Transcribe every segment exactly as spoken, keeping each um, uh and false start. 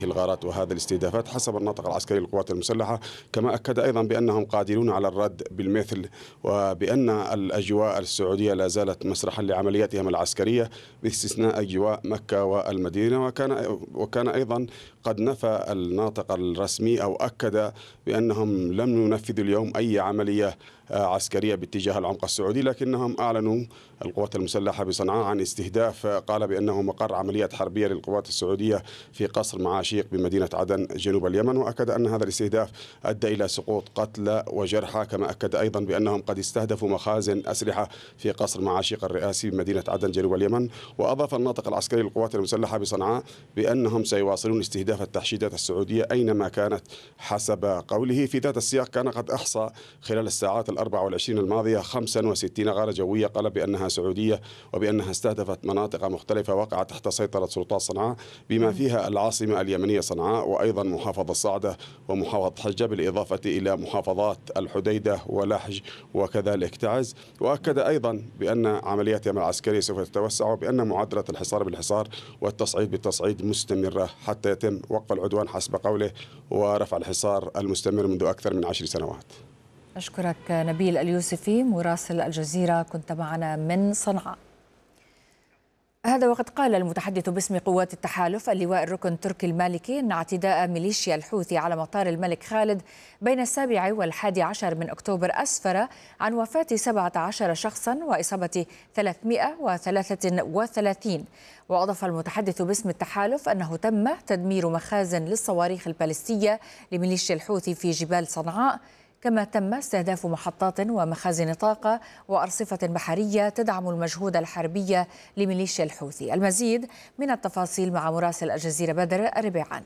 الغارات وهذه الاستهدافات حسب الناطق العسكري للقوات المسلحة. كما أكد أيضا بأنهم قادرون على الرد بالمثل، وبأن الأجواء السعودية لا زالت مسرحا لعملياتهم العسكرية باستثناء أجواء مكة والمدينة. وكان وكان أيضا قد نفى الناطق الرسمي أو أكد بأنهم لم ينفذوا اليوم أي عملية عسكرية باتجاه العمق السعودي، لكنهم أعلنوا القوات المسلحة بصنعاء عن استهداف قال بأنه مقر عمليات حربية للقوات السعودية في قصر معاشيق بمدينة عدن جنوب اليمن. وأكد أن هذا الاستهداف أدى إلى سقوط قتلى وجرحى. كما أكد أيضا بأنهم قد استهدفوا مخازن أسلحة في قصر معاشيق الرئاسي بمدينة عدن جنوب اليمن. وأضاف الناطق العسكري للقوات المسلحة بصنعاء بأنهم سيواصلون استهداف التحشيدات السعودية أينما كانت حسب قوله. في ذات السياق كان قد أحصى خلال الساعات الأربع والعشرين الماضية خمسة وستين غارة جوية قال بأنها سعودية، وبأنها استهدفت مناطق مختلفة وقعت تحت سيطرة سلطات صنعاء بما فيها العاصمة اليمنية صنعاء، وأيضا محافظة صعدة ومحافظة حجة، بالإضافة إلى محافظات الحديدة ولحج وكذلك تعز. وأكد أيضا بأن عملياتهم العسكرية سوف تتوسع، وبأن معدلة الحصار بالحصار والتصعيد بالتصعيد مستمرة حتى يتم وقف العدوان حسب قوله ورفع الحصار المستمر منذ أكثر من عشر سنوات. أشكرك نبيل اليوسفي مراسل الجزيرة، كنت معنا من صنعاء. هذا وقد قال المتحدث باسم قوات التحالف اللواء الركن تركي المالكي أن اعتداء ميليشيا الحوثي على مطار الملك خالد بين السابع والحادي عشر من أكتوبر أسفر عن وفاة سبعة عشر شخصا وإصابة ثلاثمئة وثلاثة وثلاثين. وأضاف المتحدث باسم التحالف أنه تم تدمير مخازن للصواريخ البالستية لميليشيا الحوثي في جبال صنعاء، كما تم استهداف محطات ومخازن طاقة وأرصفة بحرية تدعم المجهود الحربي لميليشيا الحوثي. المزيد من التفاصيل مع مراسل الجزيرة بدر الربيعان.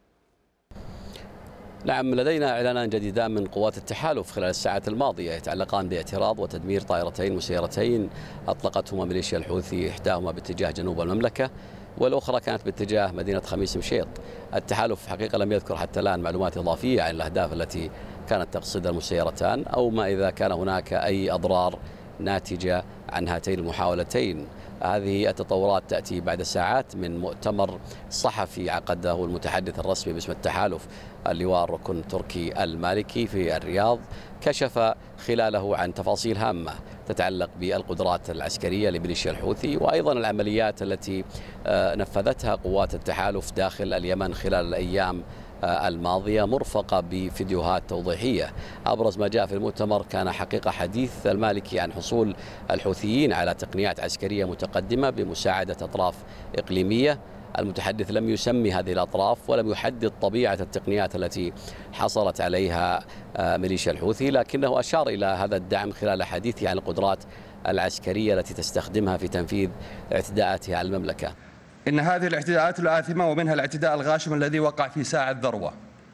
نعم، لدينا إعلانان جديدان من قوات التحالف خلال الساعات الماضية يتعلقان باعتراض وتدمير طائرتين مسيرتين أطلقتهما ميليشيا الحوثي، إحداهما باتجاه جنوب المملكة والأخرى كانت باتجاه مدينة خميس مشيط. التحالف حقيقة لم يذكر حتى الآن معلومات إضافية عن الأهداف التي كانت تقصد المسيرتان أو ما إذا كان هناك أي أضرار ناتجة عن هاتين المحاولتين. هذه التطورات تأتي بعد ساعات من مؤتمر صحفي عقده المتحدث الرسمي باسم التحالف اللواء الركن تركي المالكي في الرياض، كشف خلاله عن تفاصيل هامة تتعلق بالقدرات العسكرية لميليشيا الحوثي وأيضا العمليات التي نفذتها قوات التحالف داخل اليمن خلال الأيام الماضية، مرفقة بفيديوهات توضيحية. أبرز ما جاء في المؤتمر كان حقيقة حديث المالكي عن حصول الحوثيين على تقنيات عسكرية متقدمة بمساعدة أطراف إقليمية. المتحدث لم يسمي هذه الأطراف ولم يحدد طبيعة التقنيات التي حصلت عليها ميليشيا الحوثي، لكنه أشار إلى هذا الدعم خلال حديثه عن القدرات العسكرية التي تستخدمها في تنفيذ اعتداءاتها على المملكة. إن هذه الاعتداءات الآثمة ومنها الاعتداء الغاشم الذي وقع في ساعة ذروة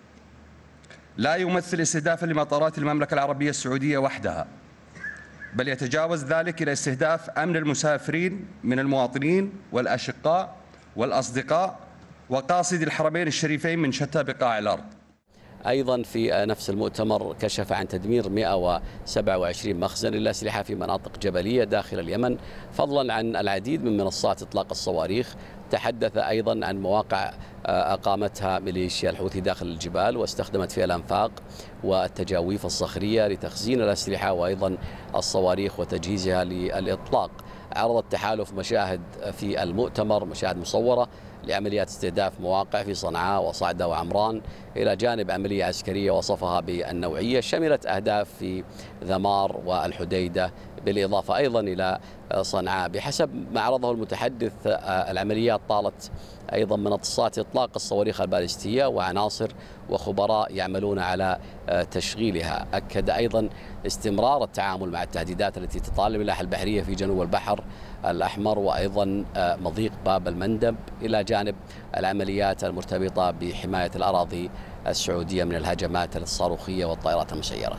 لا يمثل استهدافا لمطارات المملكة العربية السعودية وحدها، بل يتجاوز ذلك إلى استهداف أمن المسافرين من المواطنين والأشقاء والأصدقاء وقاصدي الحرمين الشريفين من شتى بقاع الأرض. أيضا في نفس المؤتمر كشف عن تدمير مئة وسبعة وعشرين مخزن للأسلحة في مناطق جبلية داخل اليمن، فضلا عن العديد من منصات إطلاق الصواريخ. تحدث أيضا عن مواقع أقامتها ميليشيا الحوثي داخل الجبال واستخدمت فيها الأنفاق والتجاويف الصخرية لتخزين الأسلحة وأيضا الصواريخ وتجهيزها للإطلاق. عرض التحالف مشاهد في المؤتمر، مشاهد مصورة لعمليات استهداف مواقع في صنعاء وصعدة وعمران، إلى جانب عملية عسكرية وصفها بالنوعية شملت أهداف في ذمار والحديدة، بالإضافة أيضا إلى صنعاء. بحسب ما عرضه المتحدث العمليات طالت أيضا منصات إطلاق الصواريخ البالستية وعناصر وخبراء يعملون على تشغيلها. أكد أيضا استمرار التعامل مع التهديدات التي تطال الملاحة البحرية في جنوب البحر الأحمر وأيضا مضيق باب المندب، إلى جانب العمليات المرتبطة بحماية الأراضي السعودية من الهجمات الصاروخية والطائرات المسيرة.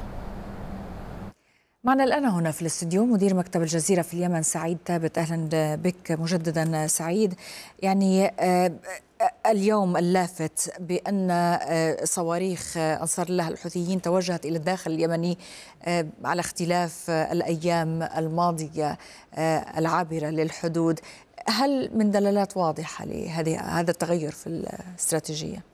معنا الآن هنا في الاستوديو مدير مكتب الجزيرة في اليمن سعيد ثابت. أهلا بك مجددا سعيد. يعني اليوم اللافت بأن صواريخ أنصار الله الحوثيين توجهت إلى الداخل اليمني على اختلاف الأيام الماضية العابرة للحدود، هل من دلالات واضحة لهذه هذا التغير في الاستراتيجية؟